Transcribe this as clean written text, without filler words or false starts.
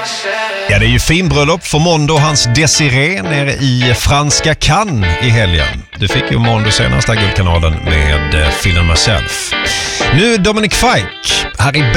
Ja, det är ju fin bröllop för Mondo och hans Desiree nere i franska Cannes i helgen. Du fick ju Mondo senast där Guldkanalen med Feeling Myself. Nu Dominic Fike här i